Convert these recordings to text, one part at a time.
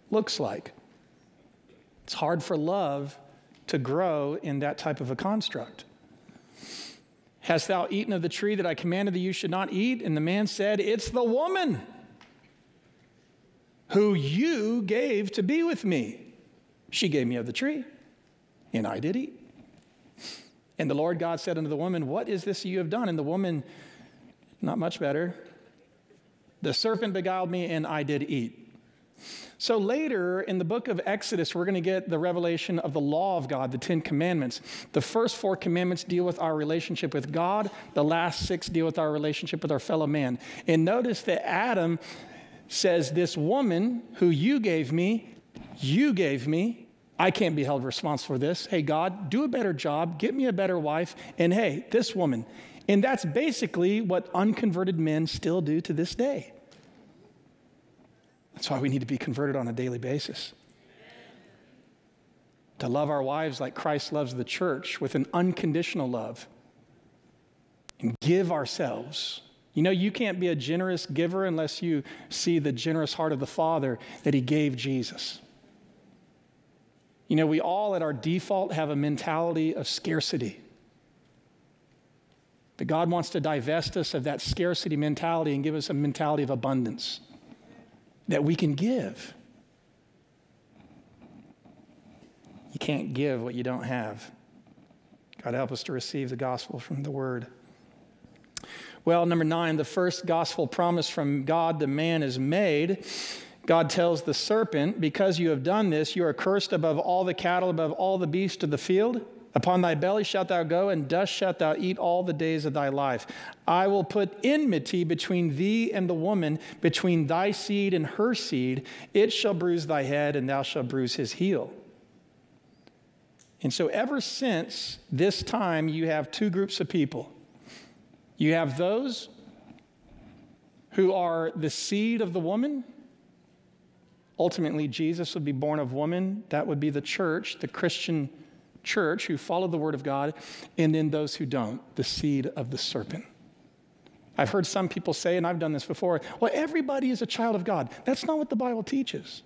looks like. It's hard for love to grow in that type of a construct. Hast thou eaten of the tree that I commanded that you should not eat? And the man said, it's the woman who you gave to be with me. She gave me of the tree, and I did eat. And the Lord God said unto the woman, what is this you have done? And the woman, not much better. The serpent beguiled me, and I did eat. So later in the book of Exodus, we're going to get the revelation of the law of God, the 10 commandments. The first 4 commandments deal with our relationship with God. The last 6 deal with our relationship with our fellow man. And notice that Adam says, this woman who you gave me, I can't be held responsible for this. Hey, God, do a better job. Get me a better wife. And hey, this woman. And that's basically what unconverted men still do to this day. That's why we need to be converted on a daily basis. To love our wives like Christ loves the church with an unconditional love. And give ourselves. You know, you can't be a generous giver unless you see the generous heart of the Father that he gave Jesus. You know, we all at our default have a mentality of scarcity. But God wants to divest us of that scarcity mentality and give us a mentality of abundance that we can give. You can't give what you don't have. God help us to receive the gospel from the word. Well, number 9, the first gospel promise from God to man is made. God tells the serpent, because you have done this, you are cursed above all the cattle, above all the beasts of the field. Upon thy belly shalt thou go, and dust shalt thou eat all the days of thy life. I will put enmity between thee and the woman, between thy seed and her seed. It shall bruise thy head, and thou shalt bruise his heel. And so ever since this time, you have 2 groups of people. You have those who are the seed of the woman. Ultimately, Jesus would be born of woman. That would be the church, the Christian church who follow the word of God, and then those who don't, the seed of the serpent. I've heard some people say, and I've done this before, well, everybody is a child of God. That's not what the Bible teaches.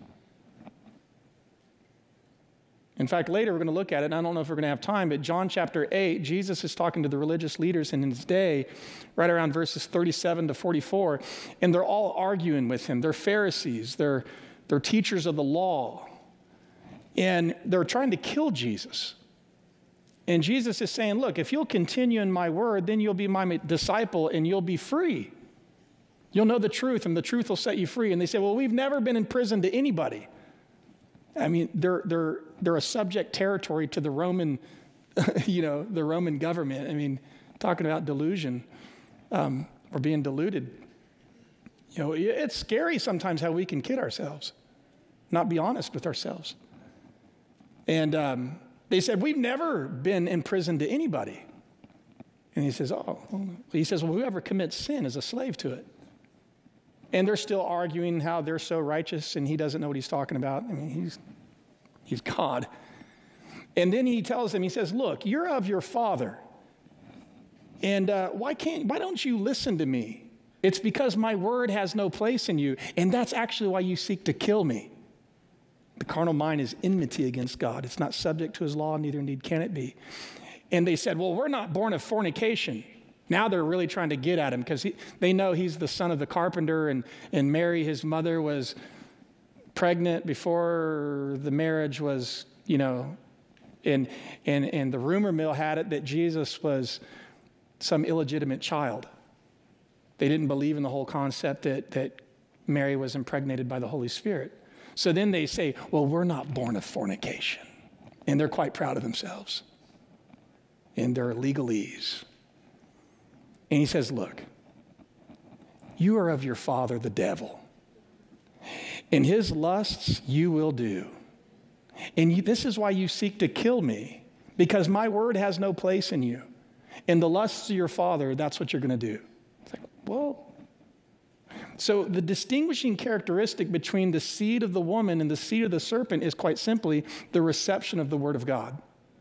In fact, later we're going to look at it, and I don't know if we're going to have time, but John chapter 8, Jesus is talking to the religious leaders in his day, right around verses 37 to 44, and they're all arguing with him. They're Pharisees. They're teachers of the law. And they're trying to kill Jesus. And Jesus is saying, look, if you'll continue in my word, then you'll be my disciple and you'll be free. You'll know the truth and the truth will set you free. And they say, well, we've never been in prison to anybody. I mean, they're a subject territory to the Roman, the Roman government. I mean, talking about delusion or being deluded. You know, it's scary sometimes how we can kid ourselves, not be honest with ourselves. And they said, we've never been in prison to anybody. And he says, well, whoever commits sin is a slave to it. And they're still arguing how they're so righteous and he doesn't know what he's talking about. I mean, he's God. And then he tells them, he says, look, you're of your father. And why don't you listen to me? It's because my word has no place in you. And that's actually why you seek to kill me. The carnal mind is enmity against God. It's not subject to his law, neither indeed can it be. And they said, well, we're not born of fornication. Now they're really trying to get at him because they know he's the son of the carpenter, and Mary, his mother, was pregnant before the marriage was, and the rumor mill had it that Jesus was some illegitimate child. They didn't believe in the whole concept that Mary was impregnated by the Holy Spirit. So then they say, well, we're not born of fornication. And they're quite proud of themselves in their legalese. And he says, look, you are of your father, the devil. And his lusts you will do. And this is why you seek to kill me, because my word has no place in you. And the lusts of your father, that's what you're going to do. It's like, whoa. So the distinguishing characteristic between the seed of the woman and the seed of the serpent is quite simply the reception of the word of God.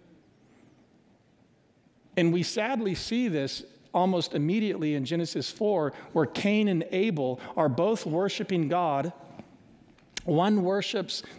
And we sadly see this almost immediately in Genesis 4, where Cain and Abel are both worshiping God. One worships